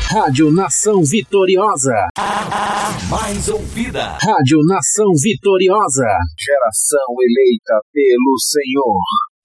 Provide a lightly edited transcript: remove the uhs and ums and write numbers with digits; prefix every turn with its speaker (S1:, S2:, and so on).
S1: Rádio Nação Vitoriosa.
S2: Mais ouvida.
S1: Rádio Nação Vitoriosa.
S3: Geração eleita pelo Senhor.